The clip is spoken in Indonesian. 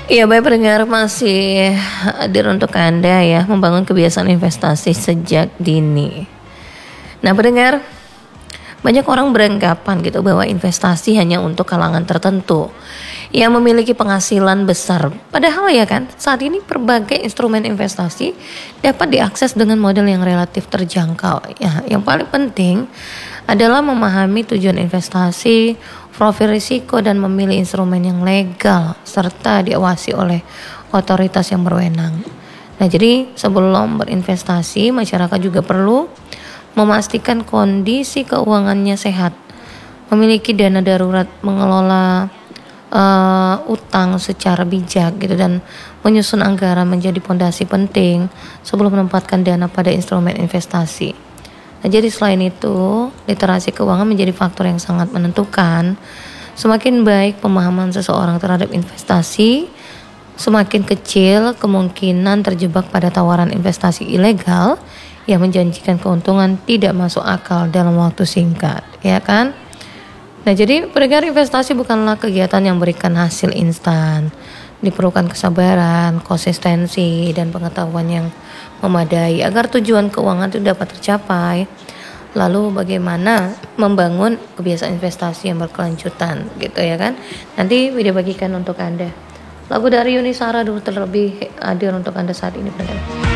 Iya, baik pendengar, masih hadir untuk Anda ya, membangun kebiasaan investasi sejak dini. Nah pendengar, banyak orang beranggapan gitu bahwa investasi hanya untuk kalangan tertentu yang memiliki penghasilan besar. Padahal ya kan, saat ini berbagai instrumen investasi dapat diakses dengan modal yang relatif terjangkau. Ya, yang paling penting adalah memahami tujuan investasi, profil risiko, dan memilih instrumen yang legal serta diawasi oleh otoritas yang berwenang. Nah, jadi sebelum berinvestasi, masyarakat juga perlu memastikan kondisi keuangannya sehat, memiliki dana darurat, mengelola utang secara bijak gitu, dan menyusun anggaran menjadi fondasi penting sebelum menempatkan dana pada instrumen investasi. Nah, jadi selain itu, literasi keuangan menjadi faktor yang sangat menentukan. Semakin baik pemahaman seseorang terhadap investasi, semakin kecil kemungkinan terjebak pada tawaran investasi ilegal yang menjanjikan keuntungan tidak masuk akal dalam waktu singkat, ya kan? Nah, jadi pendengar, investasi bukanlah kegiatan yang memberikan hasil instan. Diperlukan kesabaran, konsistensi, dan pengetahuan yang memadai agar tujuan keuangan itu dapat tercapai. Lalu bagaimana membangun kebiasaan investasi yang berkelanjutan gitu ya kan. Nanti video bagikan untuk Anda lagu dari Yuni Shara dulu terlebih hadir untuk Anda saat ini pendengar.